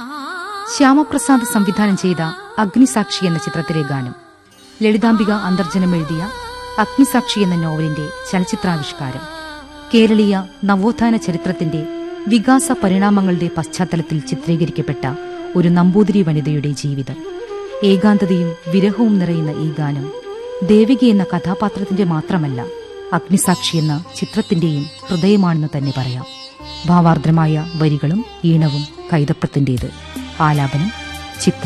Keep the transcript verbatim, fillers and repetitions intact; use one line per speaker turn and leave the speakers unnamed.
ശ്യാമപ്രസാദ് സംവിധാനം ചെയ്ത അഗ്നിസാക്ഷി എന്ന ചിത്രത്തിലെ ഗാനം ലളിതാംബിക അന്തർജനം എഴുതിയ അഗ്നിസാക്ഷി എന്ന നോവലിന്റെ ചലച്ചിത്രാവിഷ്കാരം കേരളീയ നവോത്ഥാന ചരിത്രത്തിന്റെ വികാസ പരിണാമങ്ങളുടെ പശ്ചാത്തലത്തിൽ ചിത്രീകരിക്കപ്പെട്ട ഒരു നമ്പൂതിരി വനിതയുടെ ജീവിതം. ഏകാന്തതയും വിരഹവും നിറയുന്ന ഈ ഗാനം ദേവിക എന്ന കഥാപാത്രത്തിന്റെ മാത്രമല്ല, അഗ്നിസാക്ഷി എന്ന ചിത്രത്തിന്റെയും ഹൃദയമാണെന്ന് തന്നെ പറയാം. ഭാവാർദ്രമായ വരികളും ഈണവും കൈതപ്രത്തിന്റേത്. ആലാപനം ചിത്ര.